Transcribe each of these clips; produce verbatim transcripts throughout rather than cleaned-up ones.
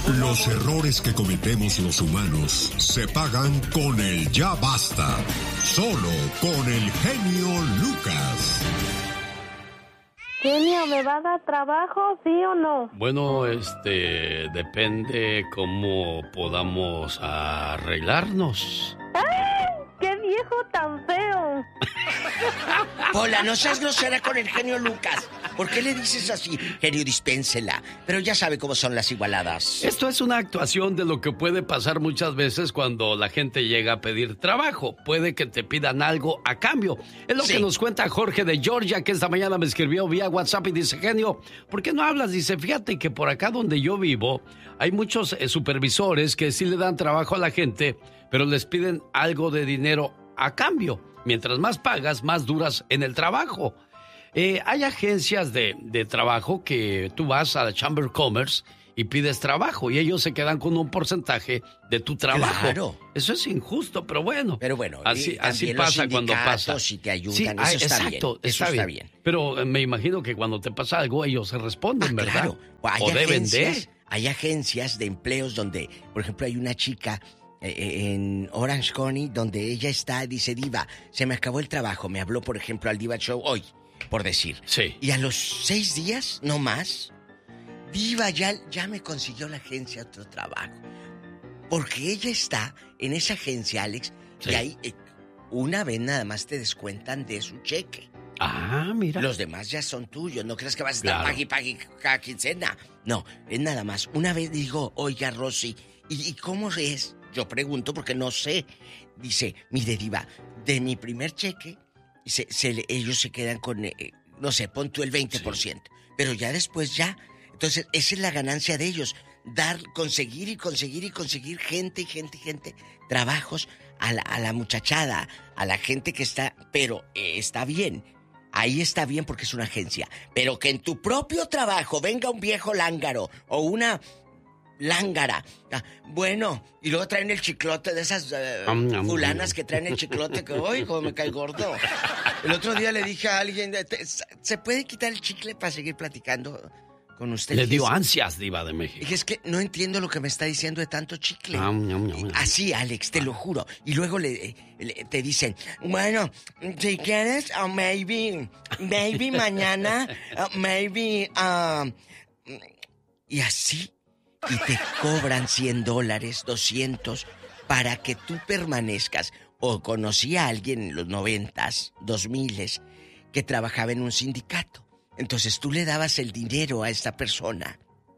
Los errores que cometemos los humanos se pagan con el ya basta. Solo con el genio Lucas. Genio, ¿me va a dar trabajo, sí o no? Bueno, este, depende cómo podamos arreglarnos. ¡Ay! ¡Qué viejo tan feo! Pola, no seas grosera con el genio Lucas. ¿Por qué le dices así? Genio, dispénsela. Pero ya sabe cómo son las igualadas. Esto es una actuación de lo que puede pasar muchas veces cuando la gente llega a pedir trabajo. Puede que te pidan algo a cambio. Es lo sí. que nos cuenta Jorge de Georgia, que esta mañana me escribió vía WhatsApp y dice, genio, ¿por qué no hablas? Dice, fíjate que por acá donde yo vivo hay muchos eh, supervisores que sí le dan trabajo a la gente, pero les piden algo de dinero a cambio. Mientras más pagas, más duras en el trabajo. Eh, hay agencias de, de trabajo que tú vas a la Chamber of Commerce y pides trabajo y ellos se quedan con un porcentaje de tu trabajo. Claro. Eso es injusto, pero bueno. Pero bueno, así, así pasa cuando pasa. Si te ayudan, sí, eso ah, está exacto, bien. Eso está, está bien. bien. Pero eh, me imagino que cuando te pasa algo, ellos se responden, ah, ¿verdad? Claro. Hay o deben de. Hay agencias de empleos donde, por ejemplo, hay una chica eh, en Orange County donde ella está, dice, Diva, se me acabó el trabajo. Me habló, por ejemplo, al Diva Show hoy, por decir. Sí. Y a los seis días, no más, Diva ya, ya me consiguió la agencia otro trabajo. Porque ella está en esa agencia, Alex, sí. y ahí eh, una vez nada más te descuentan de su cheque. Ah, mira. Los demás ya son tuyos. No creas que vas a estar claro. pague, pague cada quincena. No, es nada más. Una vez digo, oiga, Rosy, ¿y, y cómo es? Yo pregunto porque no sé. Dice, mire, Diva, de mi primer cheque, se, se, ellos se quedan con, eh, no sé, pon tú el veinte por ciento. Sí. Pero ya después ya. Entonces, esa es la ganancia de ellos. Dar, conseguir y conseguir y conseguir gente y gente y gente. Trabajos a la, a la muchachada, a la gente que está... Pero eh, está bien. Ahí está bien porque es una agencia. Pero que en tu propio trabajo venga un viejo lángaro o una lángara. Ah, bueno, y luego traen el chiclote de esas uh, um, um, fulanas um. que traen el chiclote que, ¡ay, cómo me cae gordo! El otro día le dije a alguien, ¿se puede quitar el chicle para seguir platicando con usted? Le dio ansias, Diva de México. Dije, es que no entiendo lo que me está diciendo de tanto chicle. Um, um, um, um. Así, Alex, te lo juro. Y luego le, le te dicen, bueno, si quieres, uh, maybe, maybe mañana, uh, maybe, uh, y así. Y te cobran cien dólares, doscientos, para que tú permanezcas. O conocí a alguien en los noventas, dos miles, que trabajaba en un sindicato. Entonces tú le dabas el dinero a esta persona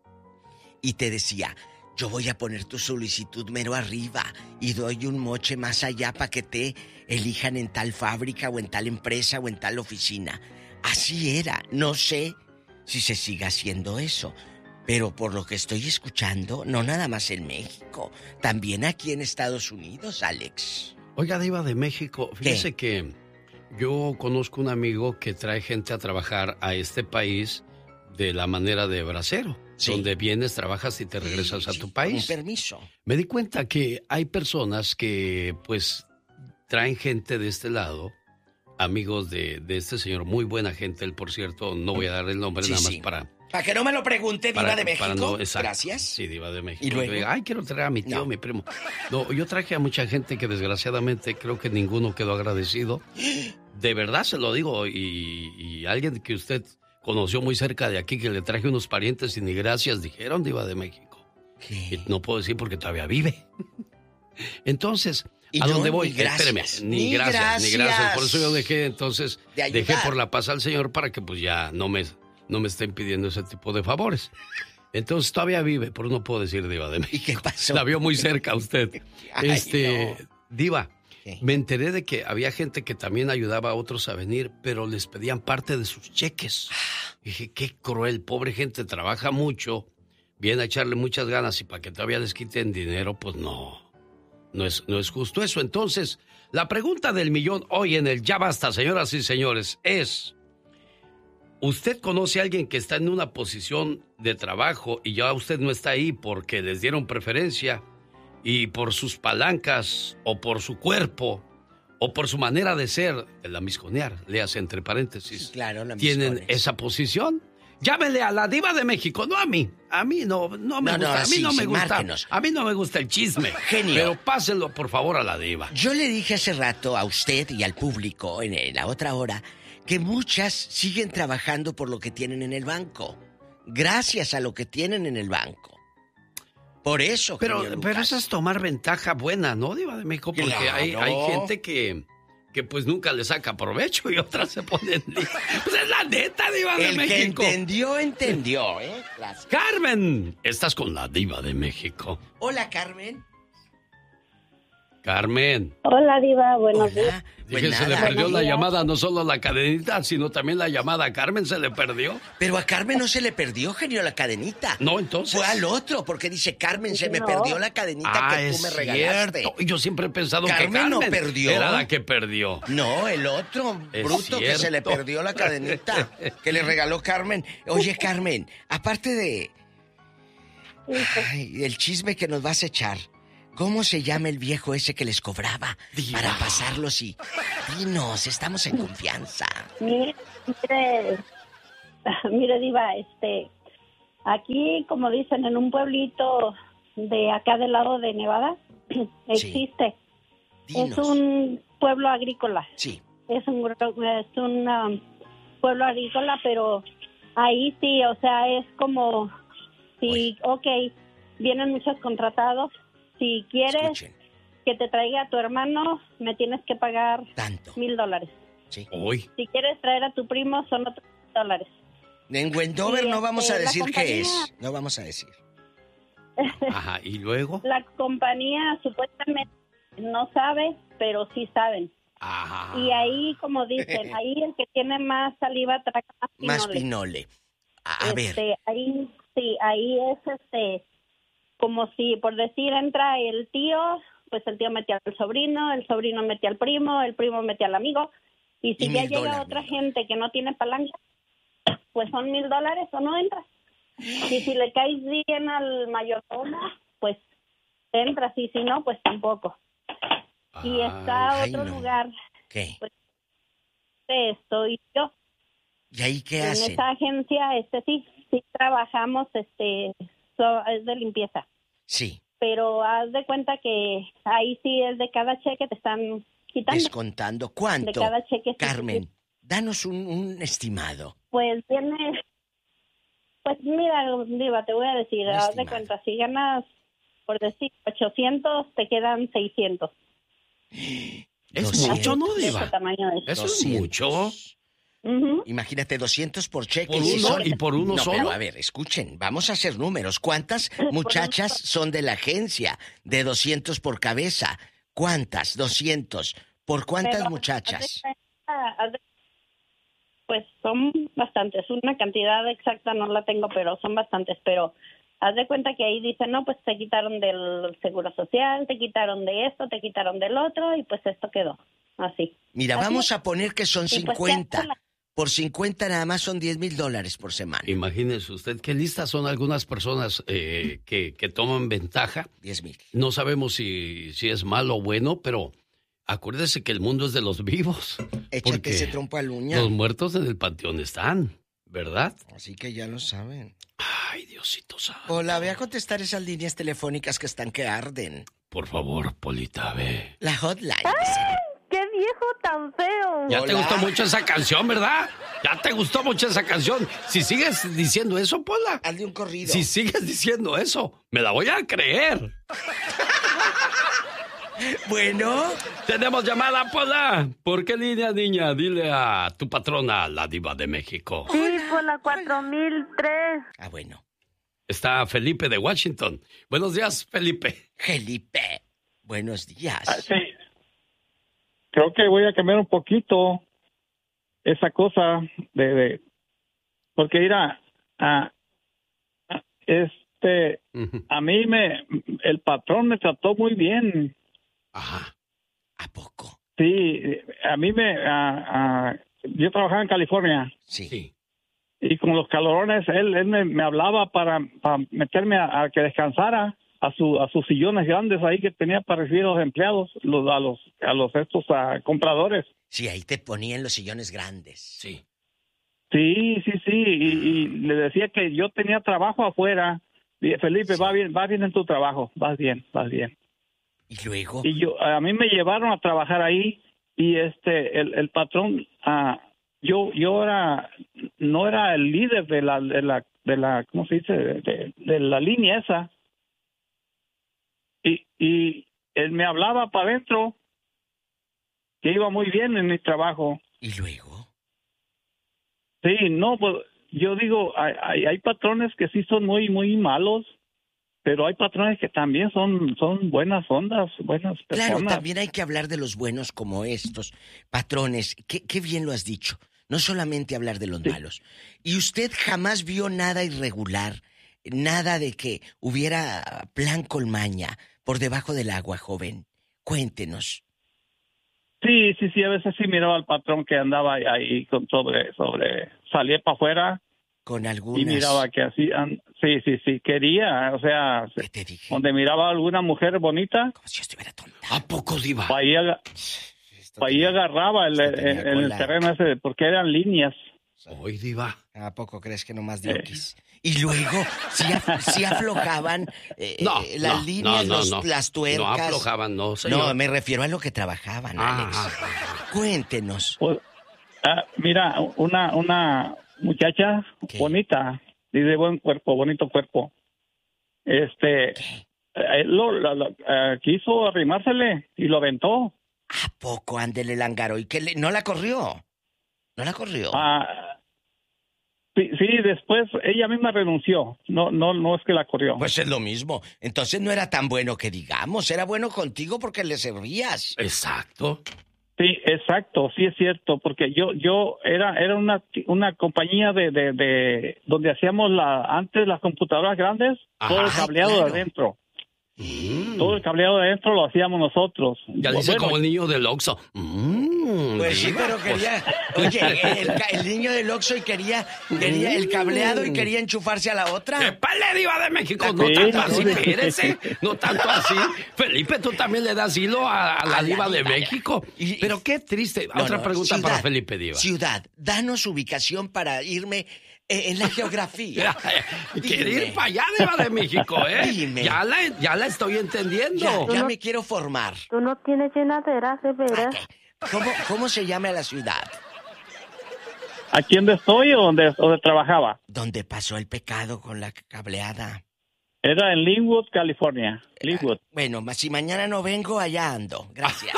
y te decía, yo voy a poner tu solicitud mero arriba y doy un moche más allá para que te elijan en tal fábrica o en tal empresa o en tal oficina. Así era. No sé si se sigue haciendo eso. Pero por lo que estoy escuchando, no nada más en México, también aquí en Estados Unidos, Alex. Oiga, Diva de México, fíjese ¿Qué? que yo conozco un amigo que trae gente a trabajar a este país de la manera de bracero, sí. donde vienes, trabajas y te regresas sí, a tu sí, país. Con permiso. Me di cuenta que hay personas que, pues, traen gente de este lado, amigos de, de este señor, muy buena gente, él, por cierto, no voy a dar el nombre, sí, nada más sí. para... Para que no me lo pregunte, Diva para, de México. No, gracias. Sí, Diva de México. ¿Y luego? Diga, ay, quiero traer a mi tío, no. mi primo. No, yo traje a mucha gente que desgraciadamente creo que ninguno quedó agradecido. De verdad se lo digo. Y, y alguien que usted conoció muy cerca de aquí, que le traje unos parientes y ni gracias dijeron, Diva de México. ¿Qué? Y no puedo decir porque todavía vive. Entonces, ¿Y ¿a yo, dónde voy? Ni gracias. Espéreme, ni, ni gracias, gracias, ni gracias. Por eso yo dejé, entonces, de dejé por la paz al Señor para que pues ya no me... no me estén pidiendo ese tipo de favores. Entonces todavía vive, pero no puedo decir Diva de México. ¿Y qué pasó? La vio muy cerca usted. Ay, este, no. Diva, ¿Qué? Me enteré de que había gente que también ayudaba a otros a venir, pero les pedían parte de sus cheques. Dije, qué cruel, pobre gente, trabaja mucho, viene a echarle muchas ganas y para que todavía les quiten dinero, pues no. No es, no es justo eso. Entonces, la pregunta del millón hoy en el Ya Basta, señoras y señores, es... ¿usted conoce a alguien que está en una posición de trabajo y ya usted no está ahí porque les dieron preferencia y por sus palancas o por su cuerpo o por su manera de ser, de la misconear, léase entre paréntesis, sí, claro, la tienen miscones. esa posición? Llámele a la Diva de México, no a mí. A mí no, no me No, no, gusta. a mí sí, no me sí, gusta. márquenos. A mí no me gusta el chisme. Genio. Pero pásenlo, por favor, a la Diva. Yo le dije hace rato a usted y al público en, en la otra hora que muchas siguen trabajando por lo que tienen en el banco. Gracias a lo que tienen en el banco. Por eso, Pero, genio pero Lucas. eso es tomar ventaja buena, ¿no, Diva de México? Porque Claro. hay, hay gente que, que pues nunca le saca provecho y otras se ponen... Pues es la neta, Diva de El que México. entendió, entendió, ¿eh? Gracias. Carmen, estás con la Diva de México. Hola, Carmen. Carmen. Hola, Diva, buenos días. Hola. Pues Dije, se le nada. perdió la Buenos días. llamada, no solo la cadenita, sino también la llamada a Carmen se le perdió. Pero a Carmen no se le perdió, genio, la cadenita. No, entonces. Fue al otro, porque dice, Carmen, se me No. perdió la cadenita Ah, que tú es me regalaste. cierto. Yo siempre he pensado que Carmen Carmen no perdió. era la que perdió. No, el otro Es bruto que se le cierto. perdió la cadenita que le regaló Carmen. Oye, Carmen, aparte de ay, el chisme que nos vas a echar, ¿cómo se llama el viejo ese que les cobraba Diva. para pasarlos y dinos, estamos en confianza? Mire, mire, mire, Diva, este, aquí, como dicen, en un pueblito de acá del lado de Nevada, existe. Dinos. Es un pueblo agrícola. Sí. Es un, gro- es un um, pueblo agrícola, pero ahí sí, o sea, es como, si, ok, vienen muchos contratados, si quieres Escuchen, que te traiga a tu hermano, me tienes que pagar tanto. mil dólares. Sí. Uy, Si quieres traer a tu primo, son otros mil dólares. En Wendover Sí, no vamos a este, la decir qué compañía- es. No vamos a decir. ajá, ¿y luego? La compañía supuestamente no sabe, pero sí saben. Ajá. Y ahí, como dicen, ahí el que tiene más saliva traga más Más pinole. pinole. A, a ver, Este, ahí, sí, ahí es este, como si, por decir, entra el tío, pues el tío mete al sobrino, el sobrino mete al primo, el primo mete al amigo, y si Y ya mil llega dólares, otra mil gente que no tiene palanca, pues son mil dólares o no entra. Y si le caes bien al mayordomo, pues entras, y si no, pues tampoco. Y está Ay, otro no. lugar, ¿qué? estoy yo. ¿Y ahí qué En hacen? esa agencia, este sí, sí trabajamos, este, so- es de limpieza. Sí, Pero haz de cuenta que ahí sí es de cada cheque te están quitando. descontando. De ¿Cuánto? cada cheque. sí, Carmen, sí. danos un, un estimado. Pues viene, pues mira, Diva, te voy a decir, Un haz de estimado. cuenta, si ganas, por decir, ochocientos, te quedan seiscientos. Es doscientos. mucho, ¿no, De Diva? ese tamaño es. Eso es doscientos. mucho. Ujú. Imagínate, doscientos por cheque. ¿Por y uno? son- ¿Y por uno no, solo? pero a ver, escuchen, vamos a hacer números. ¿Cuántas muchachas son de la agencia? De doscientos por cabeza. ¿Cuántas? doscientos. ¿Por cuántas Pero, muchachas? haz de cuenta, haz de- Pues son bastantes, una cantidad exacta no la tengo, pero son bastantes, pero haz de cuenta que ahí dicen, no, pues te quitaron del seguro social, te quitaron de esto, te quitaron del otro, y pues esto quedó así. Mira, Así vamos es. a poner que son Y pues, cincuenta. ¿qué hace la- Por cincuenta nada más son diez mil dólares por semana. Imagínese usted qué listas son algunas personas eh, que, que toman ventaja. diez mil. No sabemos si, si es malo o bueno, pero acuérdese que el mundo es de los vivos. Échate porque ese trompo al uña. los muertos en el panteón están, ¿verdad? Así que ya lo saben. Ay, Diosito santo. Hola, ve a contestar esas líneas telefónicas que están que arden. Por favor, Polita, ve. La hotline. ¡Qué viejo tan feo! Ya te Hola. gustó mucho esa canción, ¿verdad? Ya te gustó mucho esa canción. Si sigues diciendo eso, Pola. Hazle un corrido. Si sigues diciendo eso, me la voy a creer. Bueno, Tenemos llamada, Pola. ¿Por qué línea, niña? Dile a tu patrona, la Diva de México. Sí, por la cuatro mil tres. ah, bueno. Está Felipe de Washington. Buenos días, Felipe. Felipe, buenos días. Ah, sí. Creo que voy a cambiar un poquito esa cosa de... de- porque mira, ah, ah, este, Ujú. a mí me... El patrón me trató muy bien. Ajá. ¿A poco? Sí, a mí me... ah, ah, yo trabajaba en California Sí. Sí. y con los calorones él, él me, me hablaba para, para meterme a, a que descansara a su a sus sillones grandes ahí que tenía para recibir a los empleados, los, a los a los estos ah, compradores. Sí, ahí te ponían los sillones grandes. Sí. Sí, sí, sí, y, y le decía que yo tenía trabajo afuera. Dije, Felipe, sí. va bien, va bien en tu trabajo, vas bien, vas bien. ¿Y luego? Y yo, a mí me llevaron a trabajar ahí y este, el, el patrón, uh, yo, yo era, no era el líder de la, de la, de la, ¿cómo se dice? De, de, de la línea esa. Y, y él me hablaba para adentro que iba muy bien en mi trabajo. ¿Y luego? Sí, no, pues yo digo, hay, hay, hay patrones que sí son muy, muy malos, pero hay patrones que también son, son buenas ondas, buenas personas. Claro, también hay que hablar de los buenos como estos patrones. Qué, qué bien lo has dicho. No solamente hablar de los sí. malos. ¿Y usted jamás vio nada irregular? Nada de que hubiera plan colmaña por debajo del agua, joven. Cuéntenos. Sí, sí, sí, a veces sí miraba al patrón que andaba ahí con sobre, sobre, salía para afuera. Con algunas... Y miraba que así, sí, sí, sí, quería, o sea, ¿qué te dije? Donde miraba a alguna mujer bonita. Como si yo estuviera tonta. ¿A poco, diva? Pa' ahí, pa ahí agarraba el, el, el terreno ese, porque eran líneas. Hoy, diva. ¿A poco crees que nomás dioquis? Eh. Y luego, si ¿sí, sí aflojaban eh, no, las no, líneas, no, no, los, no. las tuercas. No aflojaban, no, señor. No, me refiero a lo que trabajaban, ah, Alex. Ah, ah, Cuéntenos. Pues, ah, mira, una, una muchacha ¿qué? Bonita, y de buen cuerpo, bonito cuerpo. Este, eh, lo, lo, lo eh, quiso arrimársele y lo aventó. ¿A poco? Ándele el ángaro. ¿Y qué le, no la corrió? ¿No la corrió? Ah. Sí, sí, después ella misma renunció. No, no, no es que la corrió. Pues es lo mismo. Entonces no era tan bueno que digamos. Era bueno contigo porque le servías. Exacto. Sí, exacto. Sí es cierto, porque yo, yo era, era una, una compañía de, de, de donde hacíamos la, antes las computadoras grandes, ajá, todo el cableado claro. de adentro. Mm. Todo el cableado de adentro lo hacíamos nosotros. Ya dice bueno, como el niño del Oxxo. Mm, pues sí, pero quería... Oye, el, el niño del Oxxo y quería, quería el cableado y quería enchufarse a la otra. ¡Epale, diva de México! No sí, tanto así, espérese. No tanto así. Felipe, tú también le das hilo a, a la a diva la de México. Y, pero qué triste. No, Otra no, pregunta ciudad, para Felipe, diva. Ciudad, danos ubicación para irme... en la geografía. Quiere ir para allá, diva de México, ¿eh? Dime. Ya la, ya la estoy entendiendo. Ya, ya no, me quiero formar. Tú no tienes llenaderas, de veras. ¿Cómo, ¿Cómo se llama la ciudad? ¿Aquí donde estoy o donde, donde trabajaba? ¿Dónde pasó el pecado con la cableada? Era en Linwood, California. Linwood. Ah, bueno, si mañana no vengo, allá ando. Gracias.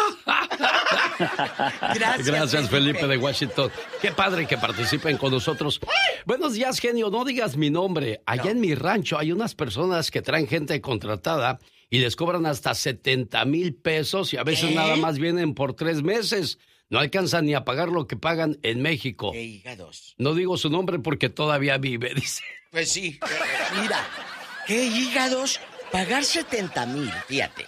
Gracias, Gracias, Felipe. Felipe de Washington. Qué padre que participen con nosotros. Buenos días, genio. No digas mi nombre. Allá no. en mi rancho hay unas personas que traen gente contratada y les cobran hasta setenta mil pesos y a veces ¿qué? Nada más vienen por tres meses. No alcanzan ni a pagar lo que pagan en México. ¿Qué hígados? No digo su nombre porque todavía vive, dice. Pues sí. Mira, ¿qué hígados? Pagar setenta mil, fíjate.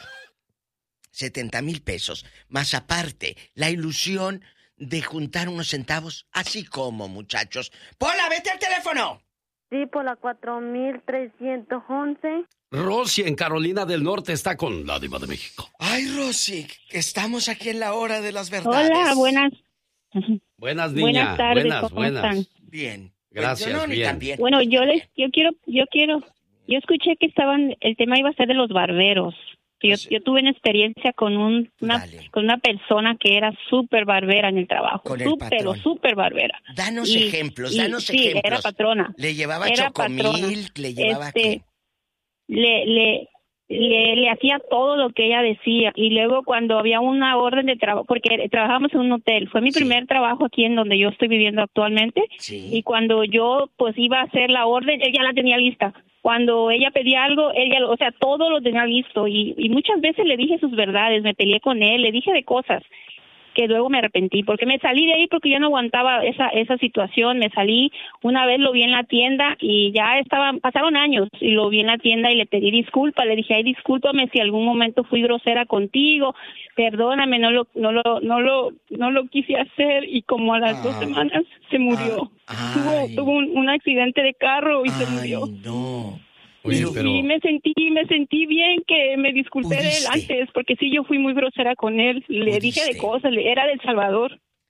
setenta mil pesos. Más aparte, la ilusión de juntar unos centavos, así como, muchachos. ¡Pola, vete al teléfono! Sí, por la cuatro mil trescientos once. Rosy en Carolina del Norte está con la diva de México. Ay, Rosy, estamos aquí en la hora de las verdades. Hola, buenas. Buenas, niña. Buenas tardes, buenas. ¿Cómo buenas. están? Bien. Gracias, bueno, bien. También. Bueno, yo les, yo quiero, yo quiero, yo escuché que estaban, el tema iba a ser de los barberos. Yo, yo tuve una experiencia con un, una, Dale. con una persona que era súper barbera en el trabajo. Súper, pero súper barbera. Danos y, ejemplos, y, danos sí, ejemplos. era patrona. ¿Le llevaba era chocomil? ¿Le llevaba este, qué? Le, le, le, le hacía todo lo que ella decía. Y luego cuando había una orden de trabajo, porque trabajábamos en un hotel, fue mi sí. primer trabajo aquí en donde yo estoy viviendo actualmente. Sí. Y cuando yo pues iba a hacer la orden, ella la tenía lista. Cuando ella pedía algo, ella, o sea, todo lo tenía listo. Y, y muchas veces le dije sus verdades, me peleé con él, le dije de cosas que luego me arrepentí, porque me salí de ahí porque ya no aguantaba esa esa situación. Me salí, una vez lo vi en la tienda y ya estaban, pasaron años, y lo vi en la tienda y le pedí disculpas, le dije, ay, discúlpame si algún momento fui grosera contigo, perdóname, no lo no lo no lo no lo quise hacer. Y como a las ah, dos semanas se murió. Ah, tuvo tuvo un, un accidente de carro y ay, se murió. No. Oye, y, pero... y me sentí, me sentí bien que me disculpé ¿Pudiste? de él antes, porque sí, yo fui muy grosera con él, le ¿Pudiste? dije de cosas, era de El Salvador.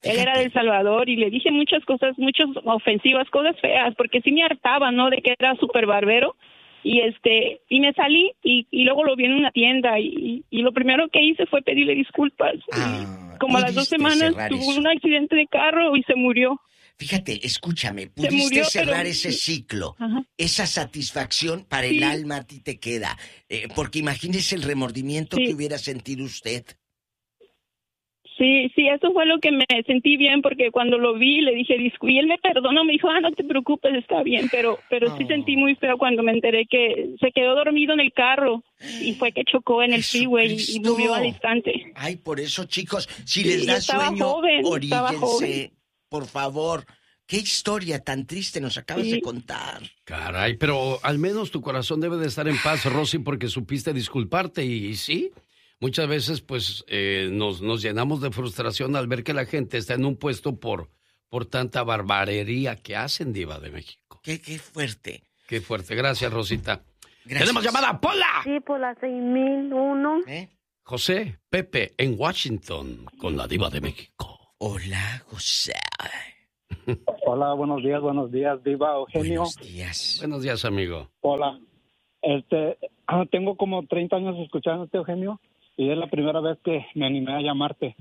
Él era de El Salvador y le dije muchas cosas, muchas ofensivas, cosas feas, porque sí me hartaba, ¿no? De que era súper barbero. Y este y me salí y, y luego lo vi en una tienda y, y lo primero que hice fue pedirle disculpas. Ah, como a las dos semanas tuvo eso. un accidente de carro y se murió. Fíjate, escúchame, pudiste murió, cerrar pero... ese ciclo. Ajá. Esa satisfacción para sí. el alma a ti te queda. Eh, porque imagínese el remordimiento sí. que hubiera sentido usted. Sí, sí, eso fue lo que me sentí bien, porque cuando lo vi le dije, y él me perdonó, me dijo, ah, no te preocupes, está bien, pero pero oh. sí sentí muy feo cuando me enteré que se quedó dormido en el carro y fue que chocó en el freeway y, y murió al instante. Ay, por eso, chicos, si les da estaba sueño, joven, oríllense, por favor. Qué historia tan triste nos acabas sí. de contar. Caray, pero al menos tu corazón debe de estar en paz, Rosy, porque supiste disculparte y, y sí... Muchas veces, pues, eh, nos, nos llenamos de frustración al ver que la gente está en un puesto por, por tanta barbarería que hacen, Diva de México. Qué, qué fuerte. Qué fuerte. Gracias, Rosita. Gracias. ¡Tenemos llamada, Pola! Sí, por la seis mil uno. ¿Eh? José, Pepe, en Washington, con la Diva de México. Hola, José. Hola, buenos días, buenos días, Diva, Eugenio. Buenos días. Buenos días, amigo. Hola. Este, tengo como treinta años escuchándote, Eugenio. Y es la primera vez que me animé a llamarte.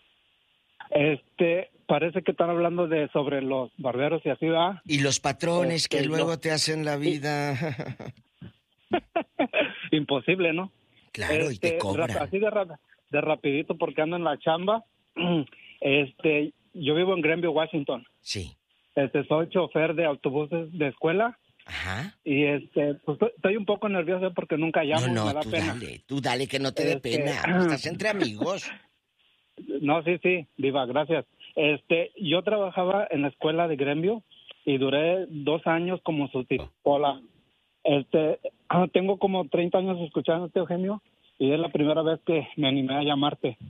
Este, parece que están hablando de sobre los barberos y así, ¿verdad? Y los patrones este, que luego no. te hacen la vida. Imposible, ¿no? Claro, este, y te cobran. Así de, de rapidito porque ando en la chamba. Este, yo vivo en Greenville, Washington. Sí. Este, soy chofer de autobuses de escuela. Ajá. Y este, pues estoy un poco nervioso porque nunca llamo, no, no, me da tú pena. dale, tú dale que no te dé este... pena, estás entre amigos. No, sí, sí, Diva, gracias. Este, yo trabajaba en la escuela de Gremio y duré dos años como sustituto. Hola. Este, tengo como treinta años escuchándote, Eugenio, y es la primera vez que me animé a llamarte.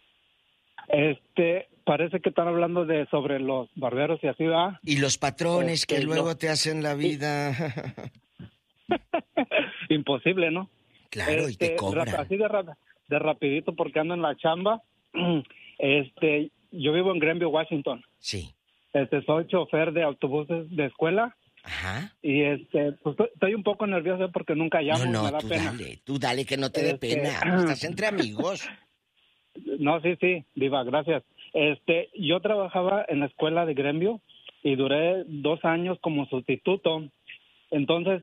Este, parece que están hablando de sobre los barberos y así, ¿verdad? Y los patrones este, que luego no. te hacen la vida. Imposible, ¿no? Claro, este, y te cobran. Así de, de rapidito porque ando en la chamba. Este, yo vivo en Greenville, Washington. Sí. Este, soy chofer de autobuses de escuela. Ajá. Y este, pues estoy un poco nervioso porque nunca llamo, no, no, me da tú pena. Dale, tú dale que no te dé este... pena, estás entre amigos. No, sí, sí, Diva, gracias. Este, yo trabajaba en la escuela de Gremio y duré dos años como sustituto. Entonces,